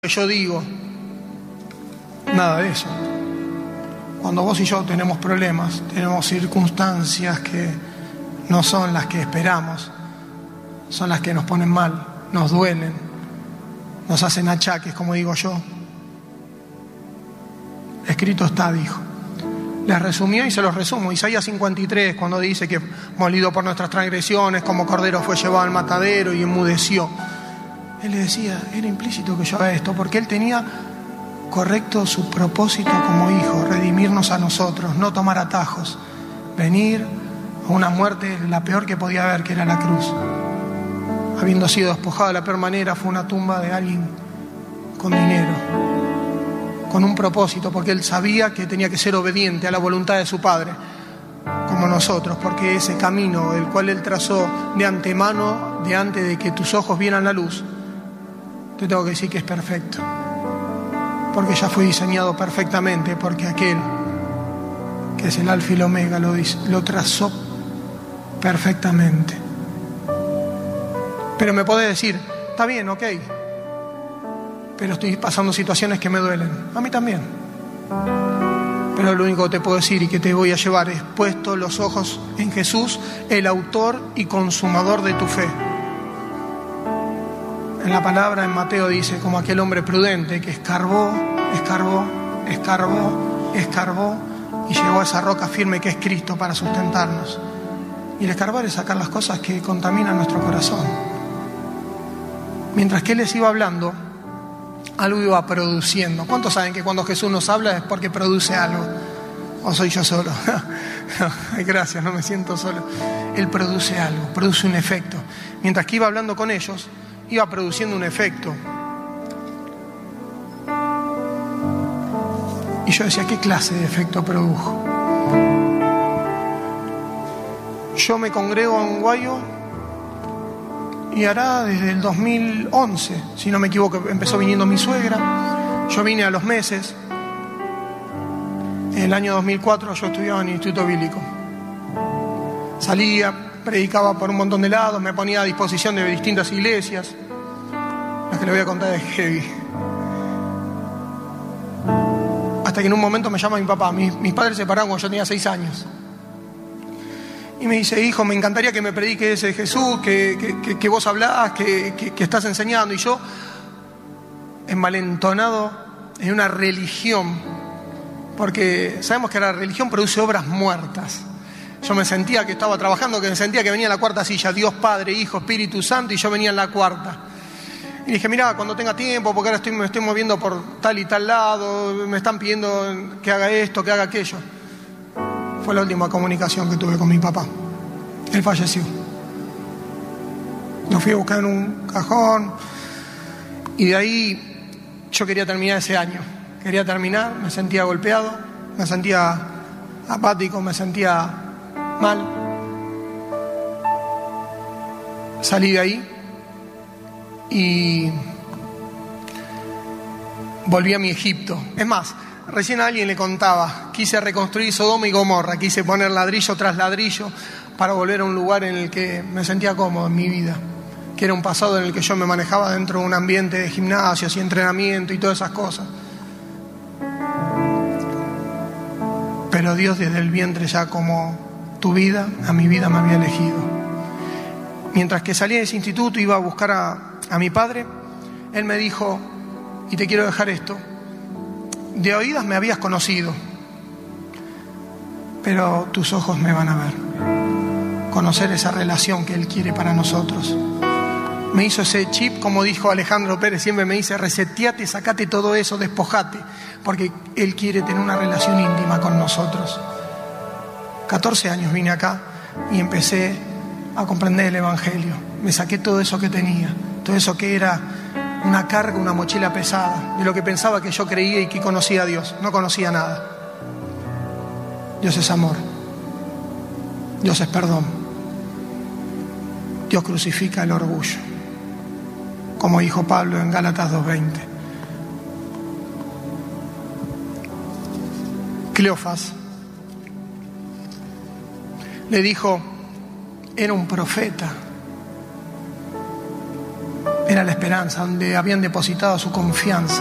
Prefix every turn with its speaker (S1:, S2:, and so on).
S1: que yo digo, nada de eso. Cuando vos y yo tenemos problemas, tenemos circunstancias que no son las que esperamos, son las que nos ponen mal, nos duelen, nos hacen achaques, como digo yo. Escrito está, dijo. Les resumió y se los resumo. Isaías 53, cuando dice que molido por nuestras transgresiones, como cordero fue llevado al matadero y enmudeció. Él le decía, era implícito que yo haga esto, porque él tenía correcto su propósito como hijo, redimirnos a nosotros, no tomar atajos, venir a una muerte la peor que podía haber, que era la cruz. Habiendo sido despojado de la peor manera, fue una tumba de alguien con dinero, con un propósito, porque él sabía que tenía que ser obediente a la voluntad de su Padre, como nosotros, porque ese camino, el cual él trazó de antemano, de antes de que tus ojos vieran la luz, te tengo que decir que es perfecto, porque ya fue diseñado perfectamente, porque aquel que es el alfa y el omega lo trazó perfectamente. Pero me podés decir, está bien, ok, pero estoy pasando situaciones que me duelen. A mí también. Pero lo único que te puedo decir y que te voy a llevar es puesto los ojos en Jesús, el autor y consumador de tu fe. En la palabra en Mateo dice, como aquel hombre prudente que escarbó y llegó a esa roca firme que es Cristo para sustentarnos. Y el escarbar es sacar las cosas que contaminan nuestro corazón. Mientras que Él les iba hablando, algo iba produciendo. ¿Cuántos saben que cuando Jesús nos habla es porque produce algo? ¿O soy yo solo? Ay, gracias, no me siento solo. Él produce algo, produce un efecto. Mientras que iba hablando con ellos, iba produciendo un efecto. Y yo decía, ¿qué clase de efecto produjo? Yo me congrego en Guayo y hará desde el 2011, si no me equivoco, empezó viniendo mi suegra. Yo vine a los meses. En el año 2004 yo estudiaba en el Instituto Bíblico. Salía, predicaba por un montón de lados, me ponía a disposición de distintas iglesias. Las que le voy a contar es heavy. Hasta que en un momento me llama mi papá. Mis padres se separaron cuando yo tenía 6 años. Y me dice, hijo, me encantaría que me prediques ese Jesús, que vos hablás, que estás enseñando. Y yo, envalentonado en una religión, porque sabemos que la religión produce obras muertas. Yo me sentía que estaba trabajando, que me sentía que venía en la cuarta silla, Dios Padre, Hijo, Espíritu Santo, y yo venía en la cuarta. Y dije, mira, cuando tenga tiempo, porque ahora me estoy moviendo por tal y tal lado, me están pidiendo que haga esto, que haga aquello. Fue la última comunicación que tuve con mi papá. Él falleció. Lo fui a buscar en un cajón y de ahí yo quería terminar ese año. Quería terminar, me sentía golpeado, me sentía apático, me sentía mal. Salí de ahí y volví a mi Egipto. Es más, recién a alguien le contaba, quise reconstruir Sodoma y Gomorra, quise poner ladrillo tras ladrillo para volver a un lugar en el que me sentía cómodo en mi vida, que era un pasado en el que yo me manejaba dentro de un ambiente de gimnasios y entrenamiento y todas esas cosas. Pero Dios desde el vientre ya como tu vida, a mi vida me había elegido. Mientras que salía de ese instituto iba a buscar a mi padre, él me dijo, y te quiero dejar esto, de oídas me habías conocido, pero tus ojos me van a ver. Conocer esa relación que Él quiere para nosotros. Me hizo ese chip, como dijo Alejandro Pérez, siempre me dice, reseteate, sacate todo eso, despojate, porque Él quiere tener una relación íntima con nosotros. 14 años vine acá y empecé a comprender el Evangelio. Me saqué todo eso que tenía, todo eso que era una carga, una mochila pesada, de lo que pensaba que yo creía y que conocía a Dios. No conocía nada. Dios es amor. Dios es perdón. Dios crucifica el orgullo, como dijo Pablo en Gálatas 2:20. Cleofas le dijo, era un profeta, Era la esperanza, donde habían depositado su confianza.